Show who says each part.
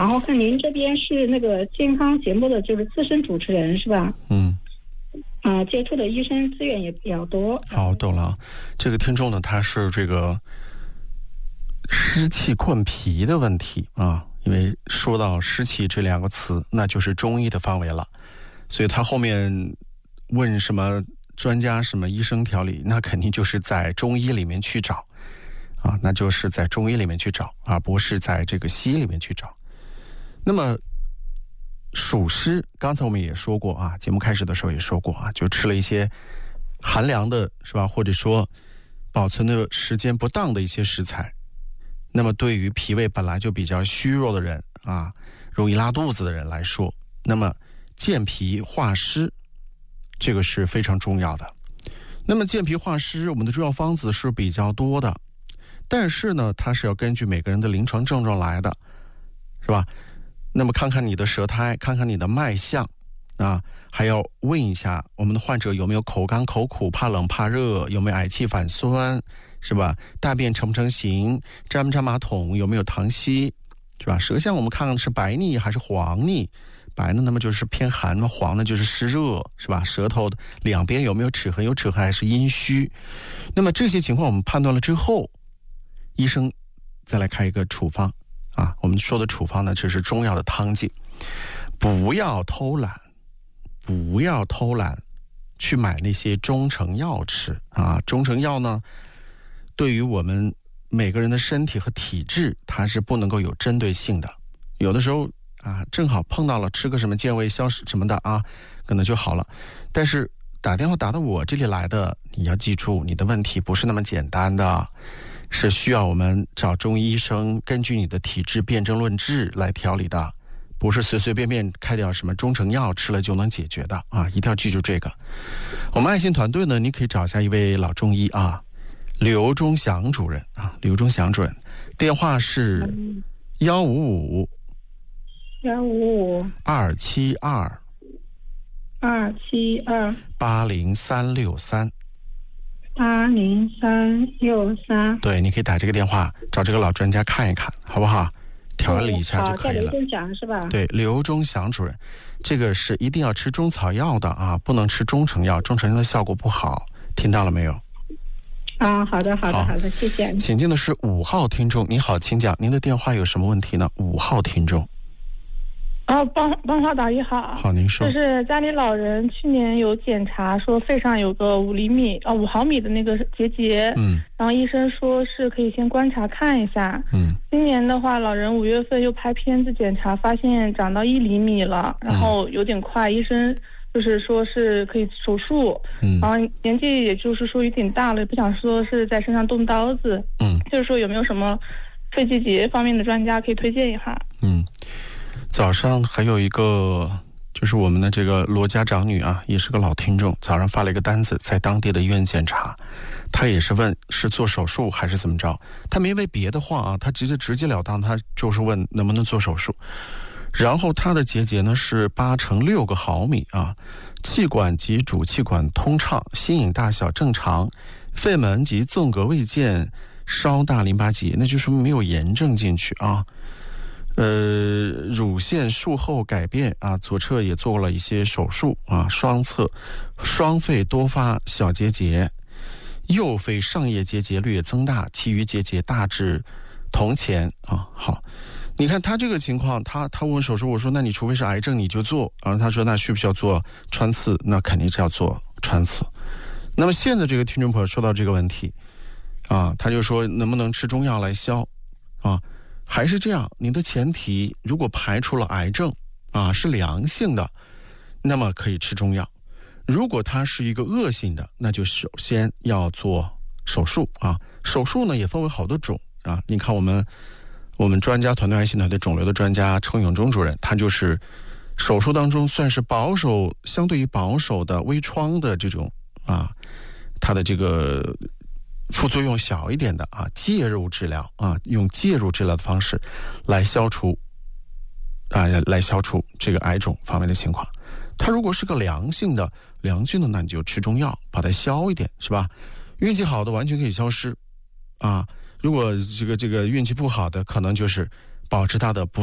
Speaker 1: 然后看您这边是那个健康节目的就是资深主持人是吧？接触的医生资源也比较多。
Speaker 2: 好，懂了。这个听众呢，他是这个湿气困脾的问题啊，因为说到湿气这两个词，那就是中医的范围了，所以他后面问什么专家、什么医生调理，那肯定就是在中医里面去找啊，那就是在中医里面去找，而不是在这个西医里面去找。那么暑湿，刚才我们也说过啊，节目开始的时候也说过啊，就吃了一些寒凉的，是吧？或者说保存的时间不当的一些食材，那么对于脾胃本来就比较虚弱的人啊，容易拉肚子的人来说，那么健脾化湿，这个是非常重要的。那么健脾化湿，我们的中药方子是比较多的，但是呢，它是要根据每个人的临床症状来的，是吧？那么看看你的舌苔，看看你的脉象啊，还要问一下我们的患者有没有口干口苦、怕冷怕热，有没有嗳气反酸，是吧？大便成不成形，沾不沾马桶，有没有溏稀，是吧？舌象我们看看是白腻还是黄腻，白呢那么就是偏寒，那么黄呢就是湿热，是吧？舌头两边有没有齿痕，有齿痕还是阴虚，那么这些情况我们判断了之后，医生再来开一个处方啊，我们说的处方呢，这是中药的汤剂，不要偷懒，不要偷懒去买那些中成药吃啊。中成药呢，对于我们每个人的身体和体质，它是不能够有针对性的。有的时候啊，正好碰到了，吃个什么健胃消食什么的啊，可能就好了。但是打电话打到我这里来的，你要记住，你的问题不是那么简单的。是需要我们找中医医生根据你的体质辨证论治来调理的，不是随随便便开点什么中成药吃了就能解决的啊！一定要记住这个。我们爱心团队呢，你可以找一下一位老中医啊，刘忠祥主任啊，刘忠祥主任，电话是155 272 80363。
Speaker 1: 80363，
Speaker 2: 对，你可以打这个电话找这个老专家看一看，好不好？调理一下就可以了。
Speaker 1: 刘忠祥是吧？
Speaker 2: 对，刘忠祥主任，这个是一定要吃中草药的啊，不能吃中成药，中成药的效果不好，听到了没有？
Speaker 1: 啊，好的，谢谢你。
Speaker 2: 请进的是5号听众，你好，请讲，您的电话有什么问题呢？5号听众。
Speaker 3: 帮号导医好。
Speaker 2: 好，您说。
Speaker 3: 就是家里老人去年有检查说肺上有个5毫米的那个结节，然后医生说是可以先观察看一下。今年的话，老人5月份又拍片子检查，发现长到1厘米了，然后有点快，医生就是说是可以手术，然后年纪也就是说有点大了，也不想说是在身上动刀子，就是说有没有什么肺结节方面的专家可以推荐一下？
Speaker 2: 早上还有一个就是我们的这个罗家长女啊，也是个老听众，早上发了一个单子，在当地的医院检查，她也是问是做手术还是怎么着，她没问别的话啊，她直截了当，她就是问能不能做手术。然后她的结节呢是8乘6个毫米啊，气管及主气管通畅，心引大小正常，肺门及纵隔未见稍大淋巴结，那就说明没有炎症进去啊。乳腺术后改变啊，左侧也做了一些手术啊，双侧双肺多发小结节，右肺上叶结节略增大，其余结节大致同前啊。好，你看他这个情况，他问手术，我说那你除非是癌症你就做，然后他说那需不需要做穿刺？那肯定是要做穿刺。那么现在这个听众朋友说到这个问题啊，他就说能不能吃中药来消啊？还是这样，你的前提如果排除了癌症啊，是良性的，那么可以吃中药。如果它是一个恶性的，那就首先要做手术啊。手术呢也分为好多种啊。你看我们专家团队爱心团队肿瘤的专家程永忠主任，他就是手术当中算是相对于保守的微创的这种啊，它的这个副作用小一点的啊，介入治疗啊，用介入治疗的方式来消除这个癌种方面的情况。它如果是个良性的，那你就吃中药把它消一点，是吧？运气好的完全可以消失啊，如果这个运气不好的，可能就是保持它的不